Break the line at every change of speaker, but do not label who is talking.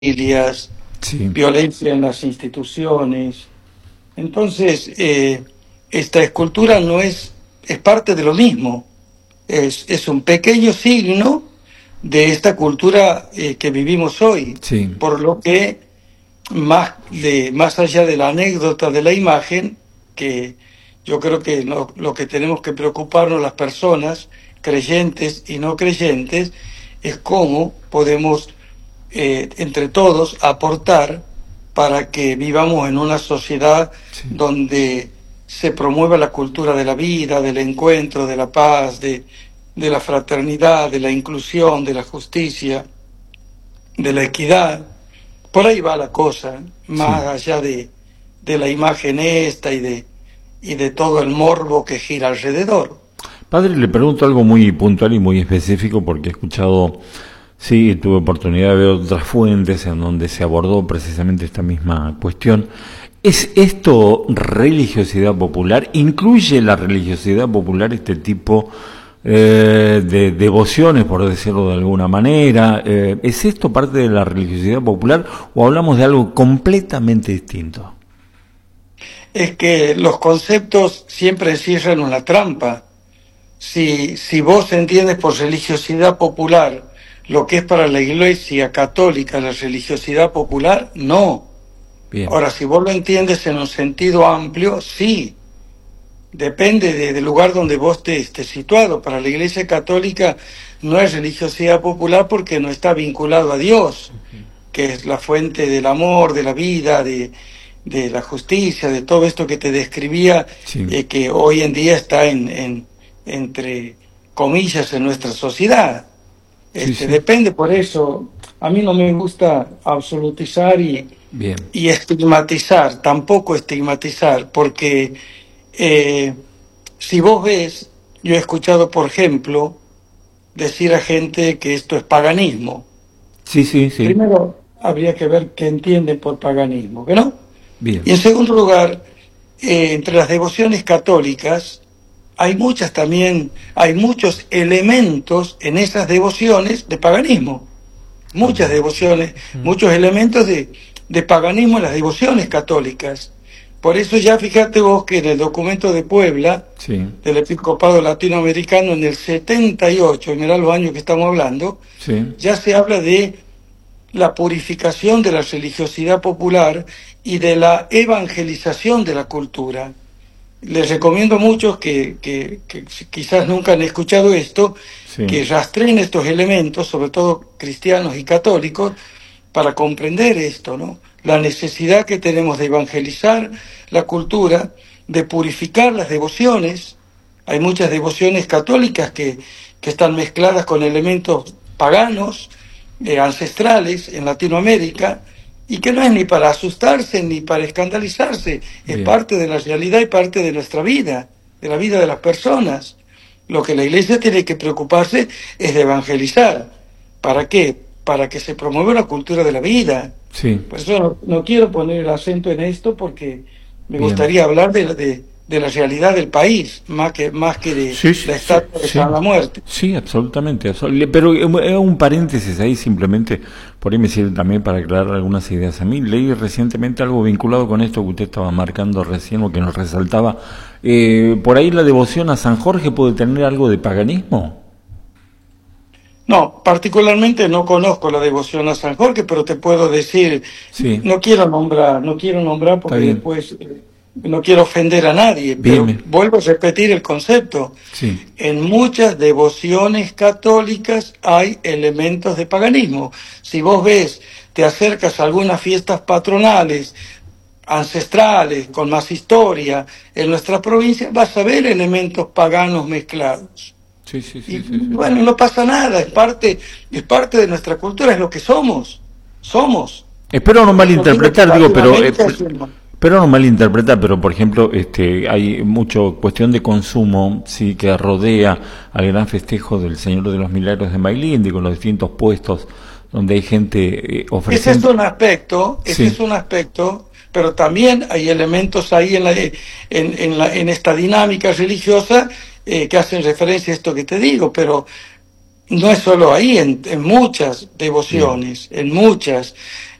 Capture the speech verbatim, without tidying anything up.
familias,
Sí,
violencia en las instituciones. Entonces, eh, esta escultura no es, es parte de lo mismo, es, es un pequeño signo de esta cultura eh, que vivimos hoy,
sí.
por lo que más, de, más allá de la anécdota de la imagen, que yo creo que lo, lo que tenemos que preocuparnos las personas, creyentes y no creyentes, es cómo podemos eh, entre todos aportar para que vivamos en una sociedad
Sí.
donde se promueva la cultura de la vida, del encuentro, de la paz, de, de la fraternidad, de la inclusión, de la justicia, de la equidad. Por ahí va la cosa,
Sí.
más allá de, de la imagen esta y de, y de todo el morbo que gira alrededor.
Padre, le pregunto algo muy puntual y muy específico porque he escuchado, sí, tuve oportunidad de ver otras fuentes en donde se abordó precisamente esta misma cuestión. ¿Es esto religiosidad popular? ¿Incluye la religiosidad popular este tipo eh, de devociones, por decirlo de alguna manera? Eh, ¿Es esto parte de la religiosidad popular o hablamos de algo completamente distinto?
Es que los conceptos siempre encierran una trampa. Si, si vos entiendes por religiosidad popular lo que es para la Iglesia Católica la religiosidad popular, no.
Bien,
Ahora, si vos lo entiendes en un sentido amplio, sí. Depende de- del lugar donde vos te estés situado. Para la Iglesia Católica no es religiosidad popular porque no está vinculado a Dios, que es la fuente del amor, de la vida, de, de la justicia, de todo esto que te describía,
sí,
eh, que hoy en día está en, en- entre comillas en nuestra sociedad.
sí,
Este,
sí,
depende, por eso a mí no me gusta absolutizar y,
bien.
y estigmatizar, tampoco estigmatizar, porque eh, si vos ves, yo he escuchado, por ejemplo, decir a gente que esto es paganismo.
Sí, sí, sí,
Primero, habría que ver qué entienden por paganismo, ¿que no?
bien.
Y en segundo lugar, eh, entre las devociones católicas hay muchas también, hay muchos elementos en esas devociones de paganismo, muchas
Ajá.
devociones, muchos elementos de, de paganismo en las devociones católicas. Por eso ya fíjate vos que en el documento de Puebla,
Sí,
del episcopado latinoamericano, en el setenta y ocho, mirá los años que estamos hablando,
sí,
ya se habla de la purificación de la religiosidad popular y de la evangelización de la cultura. Les recomiendo a muchos que, que, que quizás nunca han escuchado esto,
sí,
que rastreen estos elementos, sobre todo cristianos y católicos, para comprender esto, ¿no? La necesidad que tenemos de evangelizar la cultura, de purificar las devociones. Hay muchas devociones católicas que, que están mezcladas con elementos paganos, eh, ancestrales en Latinoamérica, y que no es ni para asustarse ni para escandalizarse, es
bien.
parte de la realidad y parte de nuestra vida, de la vida de las personas. Lo que la Iglesia tiene que preocuparse es de evangelizar. ¿Para qué? Para que se promueva una cultura de la vida.
Sí,
Por eso no, no quiero poner el acento en esto porque me
bien.
gustaría hablar de, la- de, de la realidad del país, más que, más que de
Sí, sí,
la
sí,
estatua de
sí,
San la Muerte.
sí, absolutamente. absol- Pero eh, un paréntesis ahí simplemente, por ahí me sirve también para aclarar algunas ideas a mí. Leí recientemente algo vinculado con esto que usted estaba marcando recién o que nos resaltaba. Eh, por ahí la devoción a San Jorge puede tener algo de paganismo.
No, particularmente no conozco la devoción a San Jorge, pero te puedo decir,
Sí,
no quiero nombrar, no quiero nombrar
está
porque
bien.
después eh, no quiero ofender a nadie,
Bien,
pero
bien.
vuelvo a repetir el concepto.
Sí,
En muchas devociones católicas hay elementos de paganismo. Si vos ves, te acercas a algunas fiestas patronales, ancestrales, con más historia, en nuestra provincia, vas a ver elementos paganos mezclados.
sí, sí,
Y
sí, sí, sí.
bueno, no pasa nada, es parte, es parte de nuestra cultura, es lo que somos, somos.
Espero no
Por eso digo que
malinterpretar, digo, pero eh,
Latinoamérica es un-
pero no malinterpretar, pero por ejemplo, este, hay mucho cuestión de consumo, sí, que rodea al gran festejo del Señor de los Milagros de Mailindi con los distintos puestos donde hay gente eh,
ese es
ofreciendo.
un aspecto, ese es
Sí,
un aspecto, pero también hay elementos ahí en, la, en, en, la, en esta dinámica religiosa eh, que hacen referencia a esto que te digo, pero no es solo ahí, en, en muchas
Bien.
devociones, en muchas.